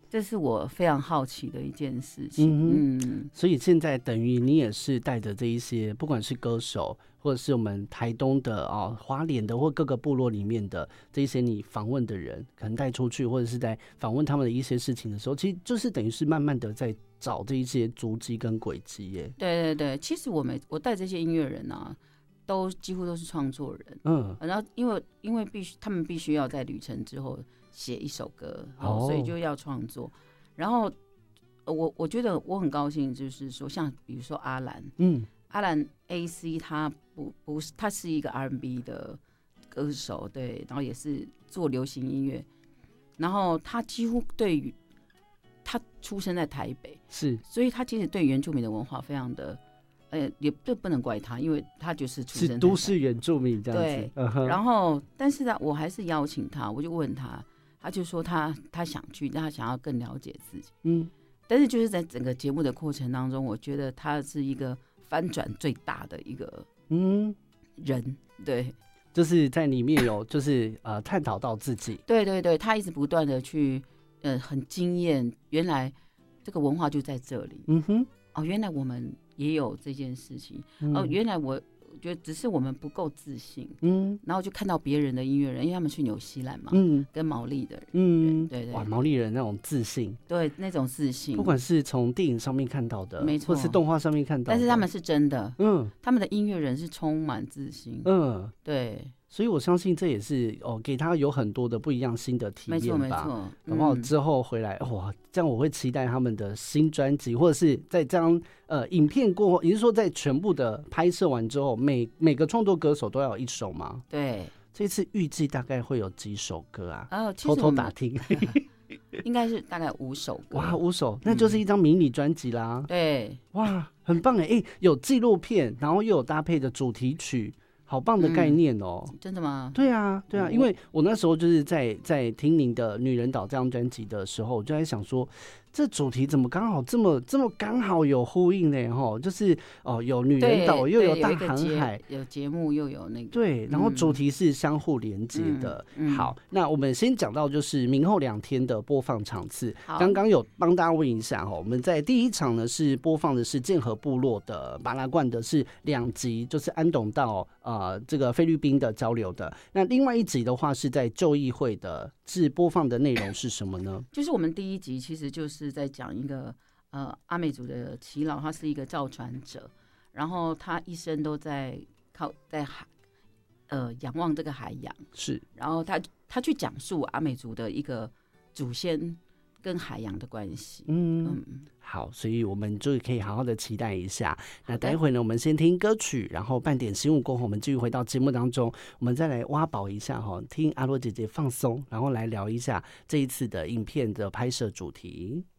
这是我非常好奇的一件事情。 所以现在等于你也是带着这一些，不管是歌手，或者是我们台东的花莲的，或各个部落里面的这一些你访问的人，可能带出去，或者是在访问他们的一些事情的时候，其实就是等于是慢慢的在找这一些足迹跟轨迹耶。 对对对，其实我带这些音乐人啊，几乎都是创作人。然后因为他们必须要在旅程之后写一首歌，所以就要创作。然后我觉得我很高兴，就是说像比如说阿兰，阿兰 AC 他不是，他是一个 R&B 的歌手，对，然后也是做流行音乐，然后他几乎对于他出生在台北， 是， 所以他其实对原住民的文化非常的。也不能怪他，因为他就是出生在都市原住民这样子。 对，然后但是呢，我还是邀请他，我就问他，他就说他想去，他想要更了解自己。但是就是在整个节目的过程当中，我觉得他是一个翻转最大的一个人，对， 就是在里面有就是探讨到自己。 对对对，他一直不断的去很惊艳，原来这个文化就在这里。原来我们也有这件事情。原来我觉得只是我们不够自信。然后就看到别人的音乐人，因为他们去纽西兰嘛，跟毛利的人，对对， 哇，毛利人那种自信， 对，那种自信， 不管是从电影上面看到的， 没错， 或是动画上面看到的， 但是他们是真的，他们的音乐人是充满自信，对。 所以我相信这也是给他有很多的不一样新的体验吧。 没错， 然后之后回来哇，这样我会期待他们的新专辑，或者是在这样影片过后，也就是说在全部的拍摄完之后，每个创作歌手都要有一首吗？ 对， 这次预计大概会有几首歌啊？偷偷打听， 应该是大概5首歌。 哇，5首，那就是一张迷你专辑啦。 对， 哇，很棒哎！有纪录片，然后又有搭配的主题曲。好棒的概念哦！ 真的吗？ 对啊，对啊，因为我那时候就是在听您的《女人岛》这张专辑的时候，我就在想说，这主题怎么刚好这么刚好有呼应呢？哈，就是有女人岛，又有大航海， 有节目又有那个对，然后主题是相互连接的。好，那我们先讲到就是明后2天的播放场次，刚刚有帮大家问一下哈，我们在第一场呢是播放的是剑河部落的巴拉冠的是2集，就是安董到这个菲律宾的交流的。那另外1集的话是在旧议会的，是播放的内容是什么呢？ 就是我们第1集其实就是在讲一个阿美族的耆老，他是一个造船者，然后他一生都在仰望这个海洋， 是， 然后他去讲述阿美族的一个祖先跟海洋的关系。 好，所以我们就可以好好的期待一下。那待会呢，我们先听歌曲，然后半点新闻过后，我们继续回到节目当中，我们再来挖宝一下听阿罗姐姐放松，然后来聊一下这一次的影片的拍摄主题。